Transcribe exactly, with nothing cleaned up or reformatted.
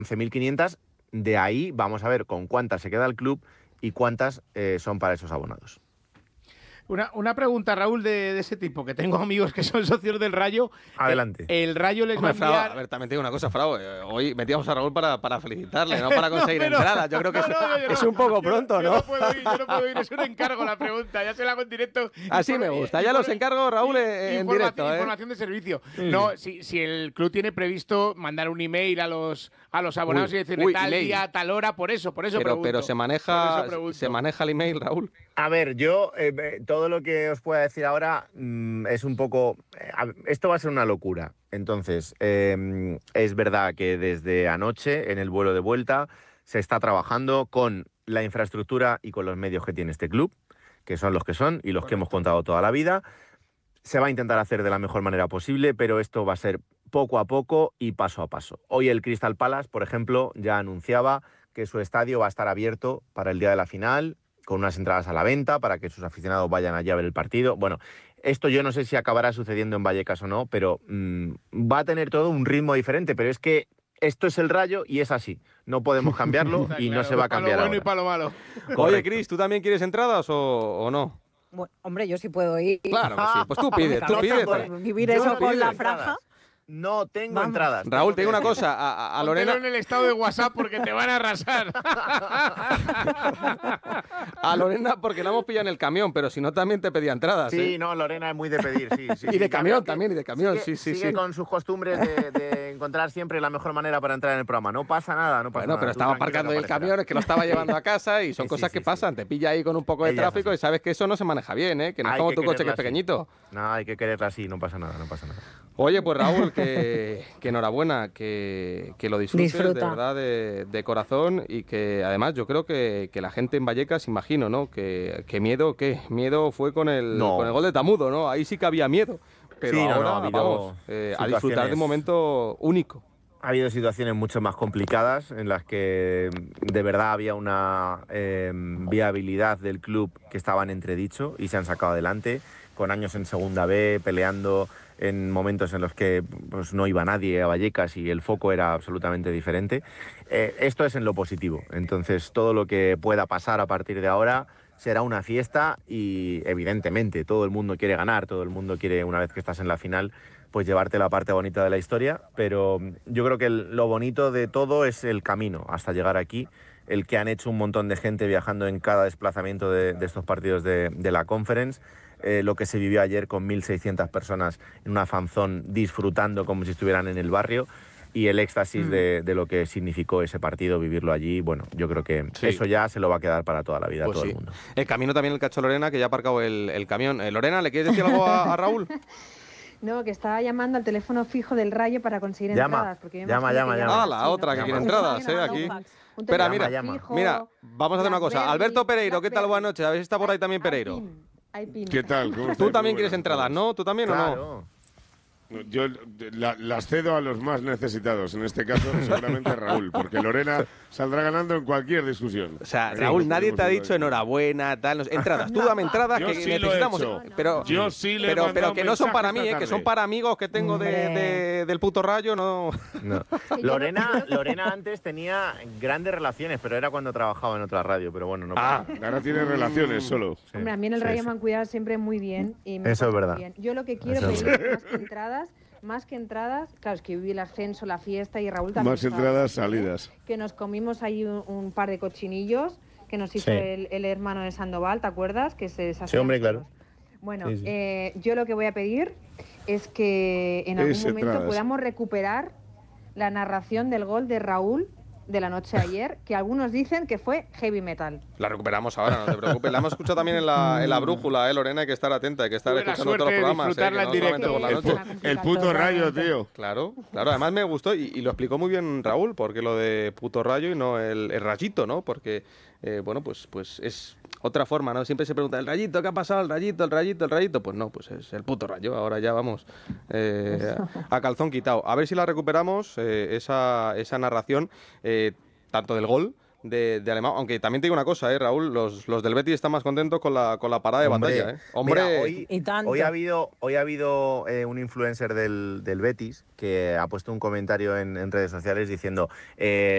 once mil quinientas. De ahí vamos a ver con cuántas se queda el club y cuántas eh, son para esos abonados. Una, una pregunta, Raúl, de, de ese tipo, que tengo amigos que son socios del Rayo. Adelante. El, el Rayo les Hombre, va a enviar... Frau, a ver, también te digo una cosa, Frau. Eh, hoy metíamos a Raúl para, para felicitarle, no para conseguir no, pero, entradas. Yo creo que no, es, no, yo es no, un poco yo, pronto, yo ¿no? No puedo ir, yo no puedo ir, es un encargo la pregunta, ya se la hago en directo. Así me gusta, ya los encargo, Raúl, en directo. ¿eh? Información de servicio. Sí. No, si, si el club tiene previsto mandar un email a los, a los abonados uy, y decirle uy, tal email. día, tal hora, por eso, por eso pero, pregunto. Pero se maneja, se maneja el email, Raúl. A ver, yo eh, todo lo que os pueda decir ahora mmm, es un poco... Eh, esto va a ser una locura. Entonces, eh, es verdad que desde anoche, en el vuelo de vuelta, se está trabajando con la infraestructura y con los medios que tiene este club, que son los que son y los Correcto. que hemos contado toda la vida. Se va a intentar hacer de la mejor manera posible, pero esto va a ser poco a poco y paso a paso. Hoy el Crystal Palace, por ejemplo, ya anunciaba que su estadio va a estar abierto para el día de la final, con unas entradas a la venta para que sus aficionados vayan allí a ver el partido. Bueno, esto yo no sé si acabará sucediendo en Vallecas o no, pero mmm, va a tener todo un ritmo diferente, pero es que esto es el Rayo y es así. No podemos cambiarlo y claro, no se va a cambiar para lo bueno ahora. y para lo malo. Oye, Cris, ¿tú también quieres entradas o, o no? Bueno, hombre, yo sí puedo ir. Claro que sí, pues tú pides, tú pides. Vivir eso con la franja. No tengo Vamos. entradas. Raúl, te digo una cosa, a, a, a Lorena... en el estado de WhatsApp porque te van a arrasar. A Lorena porque la hemos pillado en el camión, pero si no también te pedía entradas. Sí, ¿eh? no, Lorena es muy de pedir, sí. sí y de sí, camión también, y de camión, sigue, sí, sí, sigue sí. con sus costumbres de, de encontrar siempre la mejor manera para entrar en el programa. No pasa nada, no pasa bueno, nada. pero estaba aparcando el camión, es que lo estaba llevando a casa y son sí, cosas sí, que sí, pasan. sí. Te pilla ahí con un poco de Ella tráfico es y sabes que eso no se maneja bien, ¿eh? Que no es hay como que tu coche que es así. pequeñito. No, hay que quererla así, no pasa nada, no pasa nada. Oye, pues Raúl, que, que enhorabuena, que, que lo disfrutes Disfruta. de verdad de, de corazón y que además yo creo que, que la gente en Vallecas, imagino, ¿no? Que, que miedo, ¿qué? Miedo fue con el, no. con el gol de Tamudo, ¿no? Ahí sí que había miedo. Pero sí, no, ahora no, ha habido vamos eh, a disfrutar de un momento único. Ha habido situaciones mucho más complicadas en las que de verdad había una eh, viabilidad del club que estaba en entredicho y se han sacado adelante, con años en Segunda B, peleando en momentos en los que pues, no iba nadie a Vallecas y el foco era absolutamente diferente. Eh, esto es en lo positivo, entonces todo lo que pueda pasar a partir de ahora será una fiesta y evidentemente todo el mundo quiere ganar, todo el mundo quiere, una vez que estás en la final, pues llevarte la parte bonita de la historia, pero yo creo que el, lo bonito de todo es el camino hasta llegar aquí, el que han hecho un montón de gente viajando en cada desplazamiento de, de estos partidos de, de la Conference, eh, lo que se vivió ayer con mil seiscientas personas en una fanzón disfrutando como si estuvieran en el barrio y el éxtasis mm. de, de lo que significó ese partido, vivirlo allí, bueno, yo creo que sí. eso ya se lo va a quedar para toda la vida pues a todo sí. el mundo. El camino también el cacho Lorena, que ya ha aparcado el, el camión. Eh, Lorena, ¿le quieres decir algo a, a Raúl? No, que estaba llamando al teléfono fijo del Rayo para conseguir llama, entradas. Porque llama, llama, llama. Ah, la otra que quiere entradas, ¿eh? Aquí. Espera, mira, llama. mira, vamos a hacer una cosa. Alberto Pereiro, ¿qué tal? Buenas noches. A ver si está por ahí también Pereiro. ¿Qué tal? ¿Cómo Tú también quieres entradas, ¿no? ¿Tú también claro. o no? Yo la, las cedo a los más necesitados, en este caso seguramente Raúl, porque Lorena saldrá ganando en cualquier discusión. O sea, Raúl, nadie te ha dicho enhorabuena, tal, no, entradas, tú dame entradas yo que sí necesitamos, lo he hecho. pero yo sí le pero, pero que no son para mí, eh, que son para amigos que tengo de, de, del puto Rayo, no. no. Lorena, Lorena antes tenía grandes relaciones, pero era cuando trabajaba en otra radio, pero bueno, no. Ah, ahora tiene relaciones solo. Sí. Hombre, a mí en el Rayo sí, me han cuidado siempre muy bien. Y me Eso es verdad. Bien. Yo lo que quiero Eso pedir es más que entradas. Más que entradas, claro, es que viví el ascenso, la fiesta y Raúl también. Más entradas, salidas. Que nos comimos ahí un, un par de cochinillos que nos hizo sí. el, el hermano de Sandoval, ¿te acuerdas? Que se sí, hombre, claro. Bueno, sí, sí. Eh, yo lo que voy a pedir es que en algún es momento entradas. podamos recuperar la narración del gol de Raúl de la noche de ayer, que algunos dicen que fue heavy metal. La recuperamos ahora, no te preocupes. La hemos escuchado también en la, en la brújula, ¿eh, Lorena? Hay que estar atenta, hay que estar Tuve escuchando todos los programas. Disfrutarla ¿eh? en no directo. Por la el, noche. pu el puto Rayo, tío. Claro, claro. Además me gustó y, y lo explicó muy bien Raúl, porque lo de puto Rayo y no el, el rayito, ¿no? Porque, eh, bueno, pues, pues es otra forma, ¿no? Siempre se pregunta, ¿el rayito? ¿Qué ha pasado? ¿El rayito? ¿El rayito? ¿El rayito? Pues no, pues es el puto Rayo. Ahora ya vamos eh, a calzón quitado. A ver si la recuperamos, eh, esa, esa narración. Eh, tanto del gol de, de Alemán, aunque también te digo una cosa, eh, Raúl, los, los del Betis están más contentos con la, con la parada de Hombre, batalla. Eh. Hombre, mira, hoy, y tanto. hoy ha habido, hoy ha habido eh, un influencer del, del Betis que ha puesto un comentario en, en redes sociales diciendo... Eh,